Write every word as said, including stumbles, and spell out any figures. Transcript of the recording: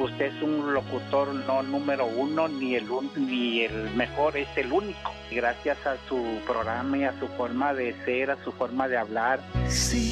usted es un locutor no número uno, ni el, un, ni el mejor, es el único. Gracias a su programa y a su forma de ser, a su forma de hablar. Sí.